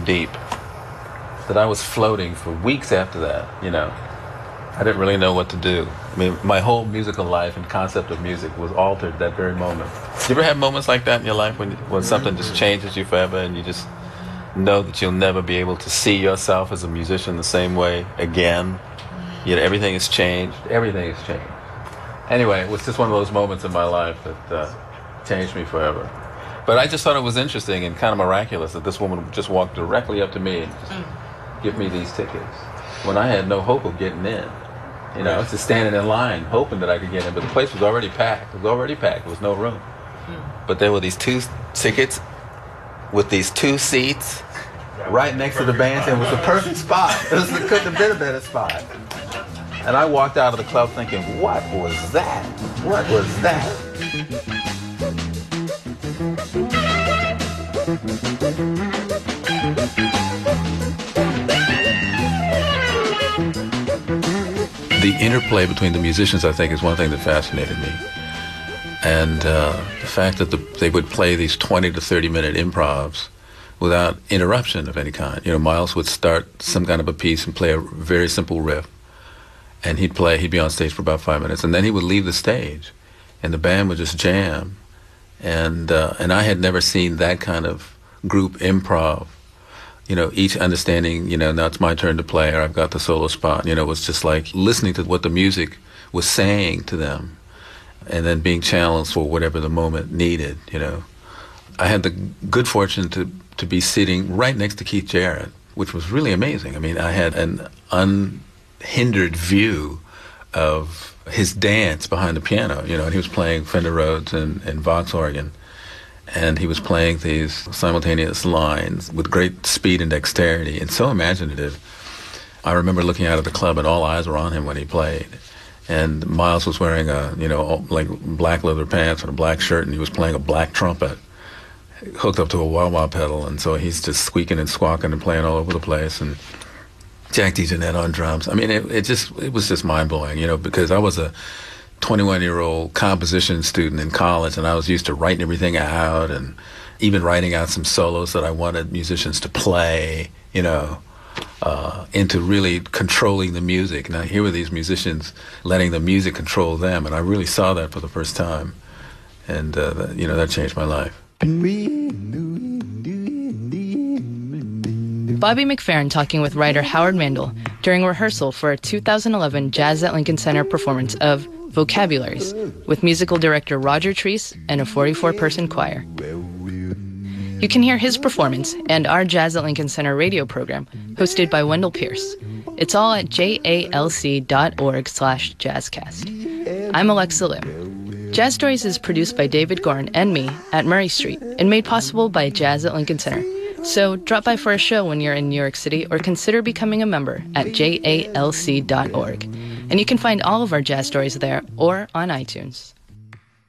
deep that I was floating for weeks after that, you know. I didn't really know what to do. I mean, my whole musical life and concept of music was altered that very moment. Do you ever have moments like that in your life when something just changes you forever and you just know that you'll never be able to see yourself as a musician the same way again? Yet everything has changed. Everything has changed. Anyway, it was just one of those moments in my life that changed me forever. But I just thought it was interesting and kind of miraculous that this woman just walked directly up to me and just give me these tickets when I had no hope of getting in. You know, I was just standing in line hoping that I could get in, but the place was already packed. It was already packed. There was no room. But there were these 2 tickets with these 2 seats right next to the bandstand. It was the perfect spot. It couldn't have been a better spot. And I walked out of the club thinking, what was that? What was that? The interplay between the musicians, I think, is one thing that fascinated me. And the fact that they would play these 20 to 30-minute improvs without interruption of any kind. You know, Miles would start some kind of a piece and play a very simple riff. And he'd be on stage for about 5 minutes. And then he would leave the stage. And the band would just jam. And I had never seen that kind of group improv. You know, each understanding, you know, now it's my turn to play, or I've got the solo spot. You know, it was just like listening to what the music was saying to them and then being challenged for whatever the moment needed, you know. I had the good fortune to be sitting right next to Keith Jarrett, which was really amazing. I mean, I had an unhindered view of his dance behind the piano, you know, and he was playing Fender Rhodes and Vox organ. And he was playing these simultaneous lines with great speed and dexterity and so imaginative. I remember looking out at the club and all eyes were on him when he played. And Miles was wearing like black leather pants and a black shirt, and he was playing a black trumpet hooked up to a wah-wah pedal. And so he's just squeaking and squawking and playing all over the place. And Jack DeJohnette on drums. I mean, it was just mind-blowing, you know, because I was a 21-year-old composition student in college, and I was used to writing everything out and even writing out some solos that I wanted musicians to play, you know, into really controlling the music. Now, here were these musicians letting the music control them, and I really saw that for the first time. And, you know, that changed my life. Bobby McFerrin talking with writer Howard Mandel during rehearsal for a 2011 Jazz at Lincoln Center performance of Vocabularies with musical director Roger Treese and a 44-person choir. You can hear his performance and our Jazz at Lincoln Center radio program hosted by Wendell Pierce. It's all at jalc.org/jazzcast. I'm Alexa Lim. Jazz Stories is produced by David Gorn and me at Murray Street and made possible by Jazz at Lincoln Center. So drop by for a show when you're in New York City or consider becoming a member at jalc.org. And you can find all of our jazz stories there or on iTunes.